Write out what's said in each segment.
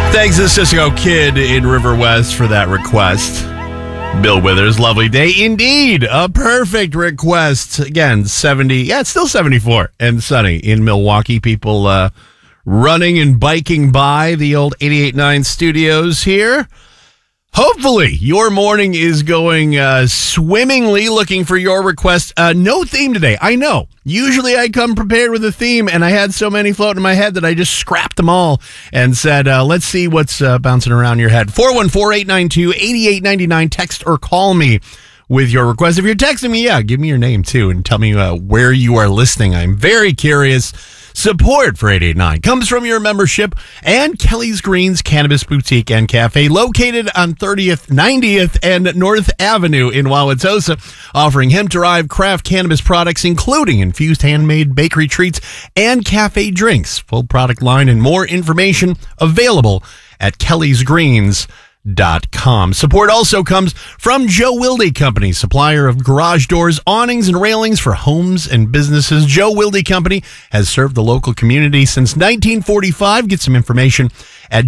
Thanks to Cisco Kid in River West for that request. Bill Withers, lovely day indeed. A perfect request. Again, 70. Yeah, it's still 74 and sunny in Milwaukee. People running and biking by the old 88.9 studios here. Hopefully, your morning is going swimmingly. Looking for your request. No theme today. I know. Usually I come prepared with a theme, and I had so many floating in my head that I just scrapped them all and said, let's see what's bouncing around your head. 414-892-8899. Text or call me with your request. If you're texting me, give me your name, too, and tell me where you are listening. I'm very curious. Support for 889 comes from your membership and Kelly's Greens Cannabis Boutique and Cafe, located on 30th, 90th, and North Avenue in Wauwatosa, offering hemp-derived craft cannabis products, including infused handmade bakery treats and cafe drinks. Full product line and more information available at kellysgreens.com. Support also comes from Joe Wilde Company, supplier of garage doors, awnings, and railings for homes and businesses. Joe Wilde Company has served the local community since 1945. Get some information at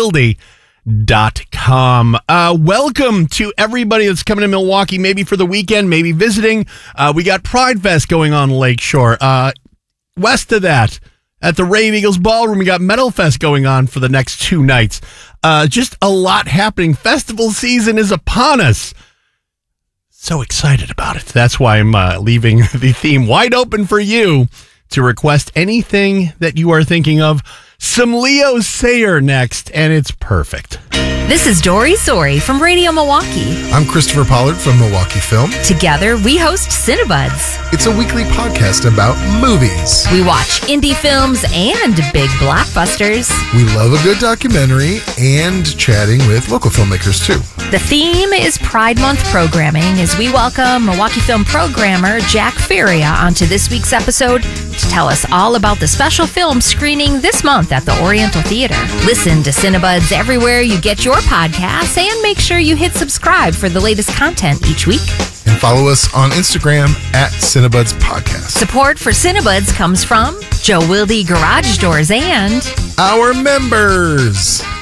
joewilde.com. Welcome to everybody that's coming to Milwaukee, maybe for the weekend, maybe visiting. We got Pride Fest going on Lakeshore. West of that, at the Rave Eagles Ballroom, we got Metal Fest going on for the next 2 nights. Just a lot happening. Festival season is upon us. So excited about it. That's why I'm leaving the theme wide open for you to request anything that you are thinking of. Some Leo Sayer next, and it's perfect. This is Dory Sori from Radio Milwaukee. I'm Christopher Pollard from Milwaukee Film. Together, we host Cinebuds. It's a weekly podcast about movies. We watch indie films and big blockbusters. We love a good documentary and chatting with local filmmakers, too. The theme is Pride Month programming as we welcome Milwaukee film programmer Jack Feria onto this week's episode to tell us all about the special film screening this month at the Oriental Theater. Listen to Cinebuds everywhere you get your podcasts and make sure you hit subscribe for the latest content each week. And follow us on Instagram at Cinebuds Podcast. Support for Cinebuds comes from Joe Wilde Garage Doors and our members.